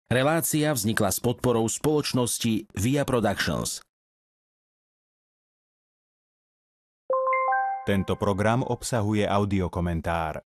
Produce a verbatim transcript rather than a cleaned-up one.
Relácia vznikla s podporou spoločnosti Via Productions. Tento program obsahuje audiokomentár.